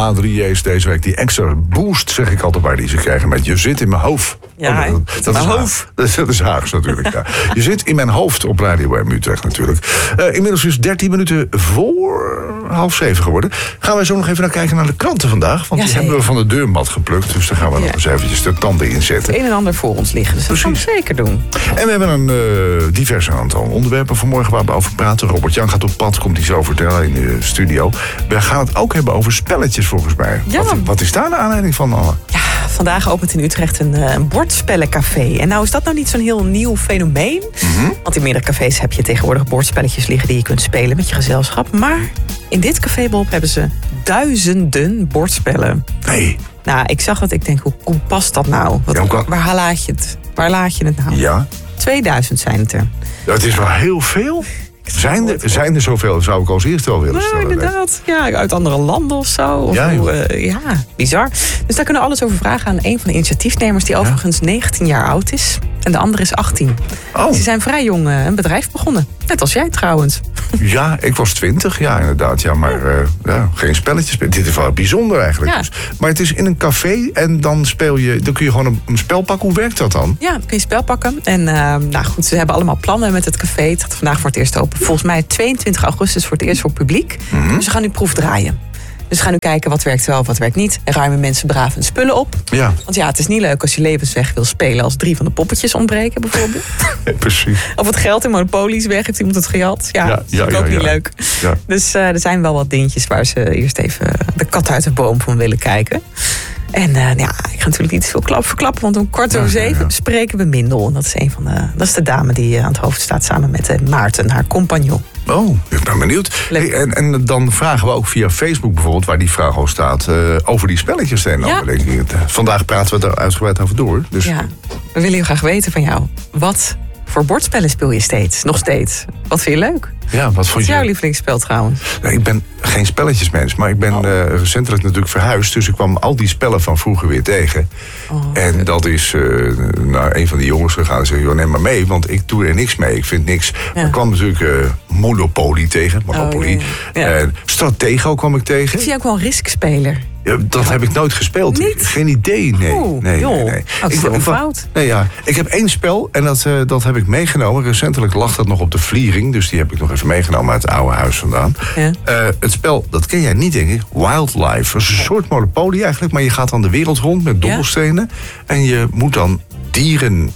A3J's deze week die extra boost, zeg ik altijd bij, die ze krijgen met Je zit in mijn hoofd. Ja, dat is hoofd. Dat is Haags natuurlijk, ja. Je zit in mijn hoofd op Radio M Utrecht natuurlijk. Inmiddels is 13 minuten voor 6:30 geworden. Gaan wij zo nog even naar kijken naar de kranten vandaag. Want die hebben we van de deurmat geplukt. Dus daar gaan we nog eens eventjes de tanden in zetten. Het een en ander voor ons liggen, dus dat gaan we zeker doen. En we hebben een divers aantal onderwerpen vanmorgen waar we over praten. Robert-Jan gaat op pad, komt hij zo vertellen in de studio. We gaan het ook hebben over spelletjes volgens mij. Ja. Wat is daar de aanleiding van, Anne? Ja, vandaag opent in Utrecht een bordspellencafé. En nou is dat nou niet zo'n heel nieuw fenomeen. Want in meerdere cafés heb je tegenwoordig bordspelletjes liggen die je kunt spelen met je gezelschap. Maar in dit café, Bob, hebben ze duizenden bordspellen. Nee. Nou, ik zag dat, ik denk, hoe past dat nou? Waar laat je het? Waar laat je het nou? Ja. 2000 zijn het er. Dat is wel heel veel. Zijn er zoveel? Zou ik als eerste wel willen stellen. Inderdaad. Ja, uit andere landen of zo. Of bizar. Dus daar kunnen we alles over vragen aan een van de initiatiefnemers die overigens 19 jaar oud is. En de andere is 18. Oh. Ze zijn vrij jong een bedrijf begonnen. Net als jij trouwens. Ja, ik was 20, ja inderdaad. Ja, maar geen spelletjes. Dit is wel bijzonder eigenlijk. Ja. Dus. Maar het is in een café en dan kun je gewoon een spel pakken. Hoe werkt dat dan? Ja, dan kun je spel pakken. En nou goed, ze hebben allemaal plannen met het café. Het gaat vandaag voor het eerst open. Volgens mij 22 augustus voor het eerst voor het publiek. Dus ze gaan nu proefdraaien. Dus we gaan nu kijken wat werkt wel, wat werkt niet. En ruimen mensen braaf hun spullen op. Ja. Want ja, het is niet leuk als je levensweg wil spelen als 3 van de poppetjes ontbreken bijvoorbeeld. Ja, precies. Of het geld in Monopoly is weg, heeft iemand het gejat. Dat is ook niet leuk. Ja. Dus er zijn wel wat dingetjes waar ze eerst even de kat uit de boom van willen kijken. En ik ga natuurlijk niet te veel verklappen, want om 6:15 spreken we Mindel. En dat is de dame die aan het hoofd staat samen met Maarten, haar compagnon. Oh, ik ben benieuwd. Hey, en dan vragen we ook via Facebook bijvoorbeeld, waar die vraag al staat, over die spelletjes. Vandaag praten we er uitgebreid over door. Dus. Ja, we willen heel graag weten van jou. Wat voor bordspellen speel je nog steeds? Wat vind je leuk? Ja, wat is jouw lievelingsspel trouwens? Ik ben geen spelletjesmens, maar ik ben recentelijk natuurlijk verhuisd. Dus ik kwam al die spellen van vroeger weer tegen. En dat is naar een van die jongens gegaan en zei: joh, neem maar mee, want ik doe er niks mee. Ik vind niks. Ja. Ik kwam natuurlijk Monopoly tegen. Monopoly. Stratego kwam ik tegen. Ik zie ook wel een riskspeler. Ja, dat heb ik nooit gespeeld. Niet? Geen idee, nee. Dat is wel fout. Ik heb 1 spel en dat heb ik meegenomen. Recentelijk lag dat nog op de vliering. Dus die heb ik nog even meegenomen uit het oude huis vandaan. Ja. Het spel, dat ken jij niet, denk ik. Wildlife. Dat is een soort Monopoly eigenlijk. Maar je gaat dan de wereld rond met dobbelstenen. Ja. En je moet dan dieren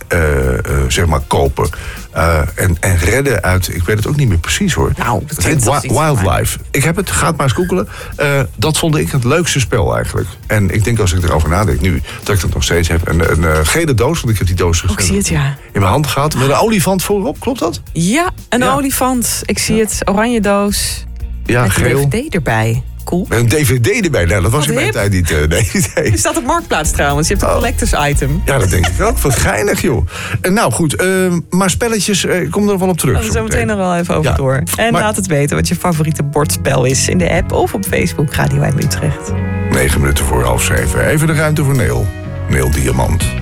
kopen. En redden uit, ik weet het ook niet meer precies hoor. Nou, dat heet Wildlife. Ik heb het, ga het maar eens googelen. Dat vond ik het leukste spel eigenlijk. En ik denk als ik erover nadenk nu, dat ik dat nog steeds heb. Een gele doos, want ik heb die doos in mijn hand gehad. Met een olifant voorop, klopt dat? Ja, een olifant. Ik zie het, oranje doos. Ja, met geel. Een DVD erbij. Cool. Een DVD erbij, nou, dat was in mijn tijd niet. Je staat op Marktplaats trouwens, je hebt een collectors item. Ja, dat denk ik ook. Wat geinig, joh. Nou goed, maar spelletjes, ik kom er wel op terug. We zo meteen nog wel even over door. En laat het weten wat je favoriete bordspel is in de app of op Facebook Radio M Utrecht. 9 minuten voor 6:30. Even de ruimte voor Neel. Neel Diamant.